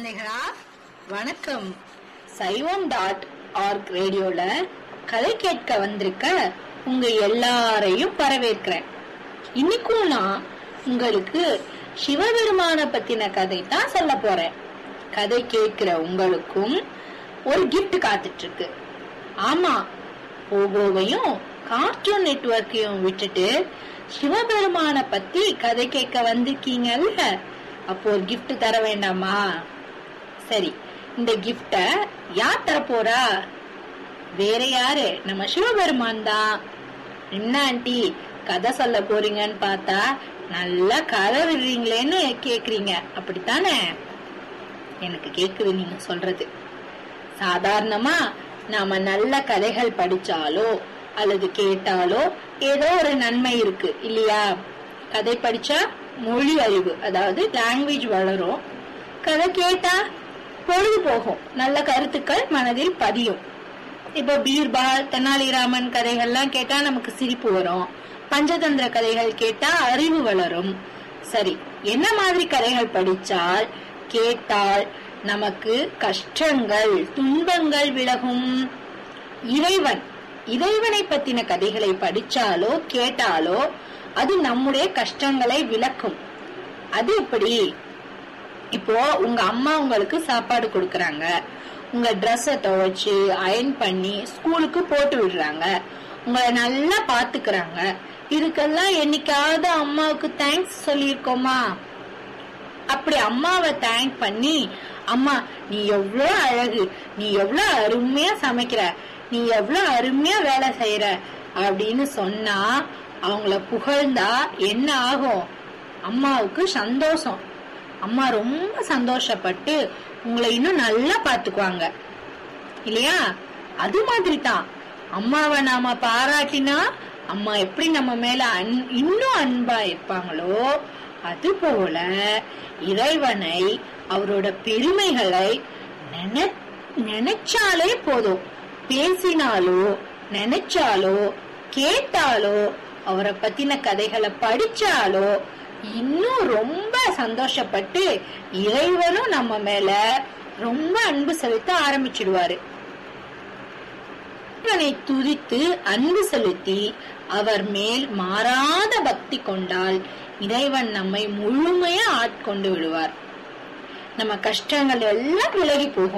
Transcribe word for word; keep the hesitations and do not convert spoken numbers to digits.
குழந்தைகளா, வணக்கம். சைவம் டாட் ஆர்க் ரேடியோல கதை கேட்க வந்திருக்க உங்க எல்லாரையும் வரவேற்கிறேன். இன்னைக்கும் நான் உங்களுக்கு சிவபெருமான பத்தின கதை தான் சொல்ல போறேன். கதை கேட்கிற உங்களுக்கும் ஒரு கிஃப்ட் காத்துட்டு இருக்கு. ஆமா, போகோவையும் கார்ட்டூன் நெட்வொர்க்கையும் விட்டுட்டு சிவபெருமான பத்தி கதை கேட்க வந்திருக்கீங்கல்ல, அப்போ ஒரு கிஃப்ட் தர வேண்டாமா? சரி, இந்த கிஃப்ட யார் தர போறா? வேற யாரு, நம்ம சிவபெருமான் தான். என்ன ஆண்டி கதை சொல்ல போறீங்கன்னு பார்த்தா நல்லா கதை விடுறீங்களேன்னு கேக்குறீங்க, அப்படித்தானே? எனக்கு கேக்குது நீங்க சொல்றது. சாதாரணமா நாம நல்ல கதைகள் படிச்சாலோ அல்லது கேட்டாலோ ஏதோ ஒரு நன்மை இருக்கு இல்லையா? கதை படிச்சா மொழி அறிவு, அதாவது லாங்குவேஜ் வளரும். கதை கேட்டா பொழுது போகும், நல்ல கருத்துக்கள் மனதில் பதியும். இப்ப பீர்பால், தெனாலிராமன் கதைகள்லாம் கேட்டா நமக்கு சிரிப்பு வரும். பஞ்சதந்திர கதைகள் கேட்டா அறிவு வளரும். சரி, என்ன மாதிரி கதைகள் படிச்சால் கேட்டால் நமக்கு கஷ்டங்கள் துன்பங்கள் விலகும்? இறைவன் இறைவனை பத்தின கதைகளை படிச்சாலோ கேட்டாலோ அது நம்முடைய கஷ்டங்களை விலக்கும். அது எப்படி? இப்போ உங்க அம்மா உங்களுக்கு சாப்பாடு கொடுக்கறாங்க, உங்க ட்ரெஸ்ஸ துவைச்சு அயன் பண்ணி ஸ்கூலுக்கு போட்டு விடுறாங்க, உங்களை நல்லா பாத்துக்கிறாங்க. இதுக்கெல்லாம் என்னைக்காவது அம்மாவுக்கு தேங்க்ஸ் சொல்லிருக்கோமா? அப்படி அம்மாவை தேங்க் பண்ணி, அம்மா நீ எவ்வளவு அழகு, நீ எவ்வளவு அருமையா சமைக்கிற, நீ எவ்வளவு அருமையா வேலை செய்யற அப்படின்னு சொன்னா, அவங்கள புகழ்ந்தா என்ன ஆகும்? அம்மாவுக்கு சந்தோஷம். அம்மா ரொம்ப சந்தோஷப்பட்டு உங்களை இன்னும் நல்லா பாத்துக்குவாங்க இல்லையா? அது மாதிரி தான் அம்மாவை நாம பாராட்டினா அம்மா எப்படி நம்ம மேல அன் இன்னும் அன்பா இருப்பாங்களோ, அது போல இறைவனை, அவரோட பெருமைகளை நினை நினைச்சாலே போதும், பேசினாலோ நினைச்சாலோ கேட்டாலோ அவரை பத்தின கதைகளை படிச்சாலோ இன்னும் ரொம்ப சந்தோஷப்பட்டு இறைவனும் நம்ம மேல ரொம்ப அன்பு செலுத்த ஆரம்பிச்சிடுவாரு. இறைவனை துதித்து அன்பு செலுத்தி அவர் மேல் மாறாத பக்தி கொண்டால் இறைவன் நம்மை முழுமையா ஆட்கொண்டு விடுவார். நம்ம கஷ்டங்கள் எல்லாம் விலகி போகும்.